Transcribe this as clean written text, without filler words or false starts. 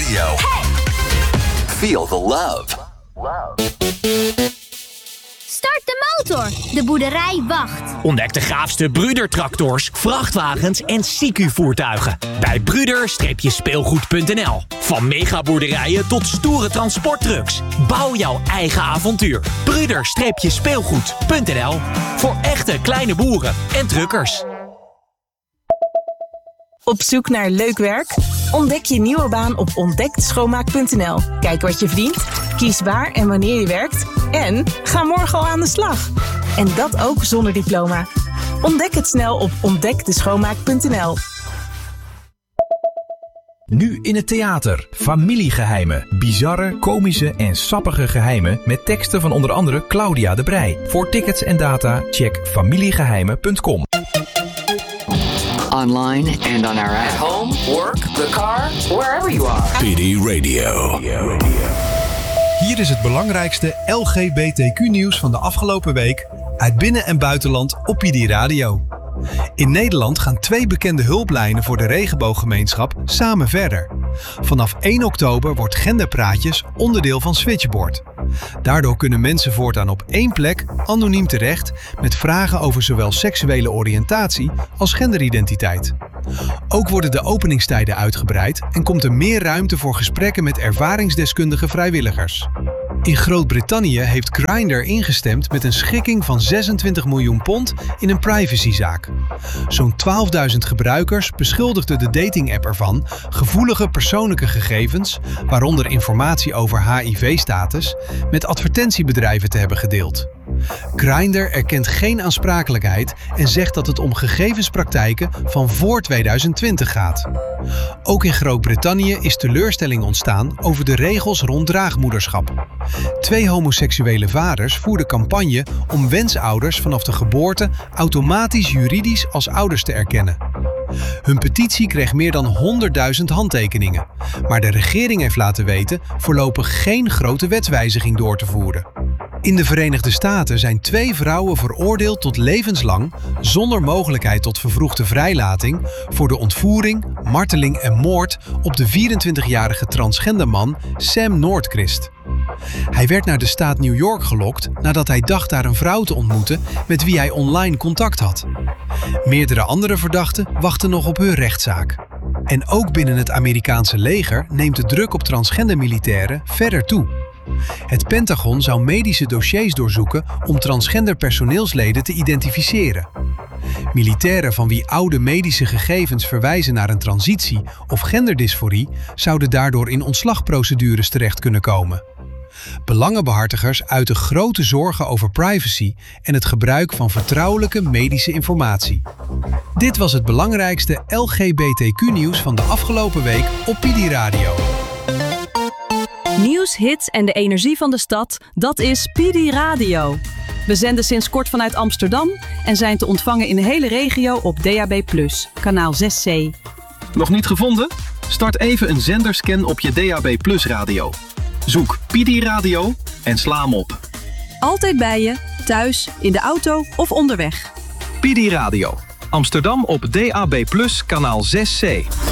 Radio. Feel the love. Start de motor. De boerderij wacht. Ontdek de gaafste Brüder-tractors, vrachtwagens en CQ-voertuigen. Bij Brüder-speelgoed.nl. Van megaboerderijen tot stoere transporttrucks. Bouw jouw eigen avontuur. Brüder-speelgoed.nl. Voor echte kleine boeren en truckers. Op zoek naar leuk werk? Ontdek je nieuwe baan op ontdekschoonmaak.nl. Kijk wat je verdient, kies waar en wanneer je werkt en ga morgen al aan de slag. En dat ook zonder diploma. Ontdek het snel op ontdekdeschoonmaak.nl. Nu in het theater. Familiegeheimen. Bizarre, komische en sappige geheimen met teksten van onder andere Claudia de Breij. Voor tickets en data check familiegeheimen.com. Online and on our app. At home, work, the car, wherever you are. PD Radio. Hier is het belangrijkste LGBTQ-nieuws van de afgelopen week uit binnen- en buitenland op PD Radio. In Nederland gaan 2 bekende hulplijnen voor de regenbooggemeenschap samen verder. Vanaf 1 oktober wordt Genderpraatjes onderdeel van Switchboard. Daardoor kunnen mensen voortaan op 1 plek anoniem terecht met vragen over zowel seksuele oriëntatie als genderidentiteit. Ook worden de openingstijden uitgebreid en komt er meer ruimte voor gesprekken met ervaringsdeskundige vrijwilligers. In Groot-Brittannië heeft Grindr ingestemd met een schikking van 26 miljoen pond in een privacyzaak. Zo'n 12.000 gebruikers beschuldigden de datingapp ervan gevoelige persoonlijke gegevens, waaronder informatie over HIV-status, met advertentiebedrijven te hebben gedeeld. Grindr erkent geen aansprakelijkheid en zegt dat het om gegevenspraktijken van voor 2020 gaat. Ook in Groot-Brittannië is teleurstelling ontstaan over de regels rond draagmoederschap. 2 homoseksuele vaders voerden campagne om wensouders vanaf de geboorte automatisch juridisch als ouders te erkennen. Hun petitie kreeg meer dan 100.000 handtekeningen, maar de regering heeft laten weten voorlopig geen grote wetswijziging door te voeren. In de Verenigde Staten zijn 2 vrouwen veroordeeld tot levenslang zonder mogelijkheid tot vervroegde vrijlating voor de ontvoering, marteling en moord op de 24-jarige transgenderman Sam Nordquist. Hij werd naar de staat New York gelokt nadat hij dacht daar een vrouw te ontmoeten met wie hij online contact had. Meerdere andere verdachten wachten nog op hun rechtszaak. En ook binnen het Amerikaanse leger neemt de druk op transgender militairen verder toe. Het Pentagon zou medische dossiers doorzoeken om transgender personeelsleden te identificeren. Militairen van wie oude medische gegevens verwijzen naar een transitie of genderdysforie zouden daardoor in ontslagprocedures terecht kunnen komen. Belangenbehartigers uiten grote zorgen over privacy en het gebruik van vertrouwelijke medische informatie. Dit was het belangrijkste LGBTQ-nieuws van de afgelopen week op PD Radio. Nieuws, hits en de energie van de stad, dat is PD Radio. We zenden sinds kort vanuit Amsterdam en zijn te ontvangen in de hele regio op DAB+, kanaal 6C. Nog niet gevonden? Start even een zenderscan op je DAB+ radio. Zoek PD Radio en sla hem op. Altijd bij je, thuis, in de auto of onderweg. PD Radio. Amsterdam op DAB+, kanaal 6C.